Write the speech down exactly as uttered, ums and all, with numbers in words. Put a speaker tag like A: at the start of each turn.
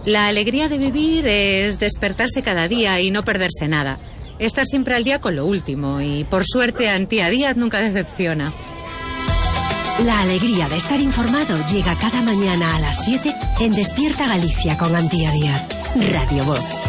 A: La alegría de vivir es despertarse cada día y no perderse nada. Estar siempre al día con lo último y, por suerte, Antía Díaz nunca decepciona.
B: La alegría de estar informado llega cada mañana a las siete en Despierta Galicia con Antía Díaz. Radio Voz.